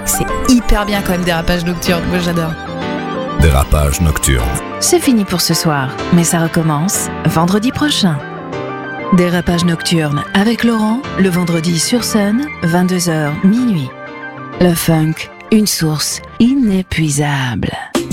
C'est hyper bien quand même, Dérapage Nocturne, moi j'adore. Dérapage Nocturne. C'est fini pour ce soir, mais ça recommence vendredi prochain. Dérapage Nocturne avec Laurent, le vendredi sur Sun, 22h minuit. Le funk, une source inépuisable.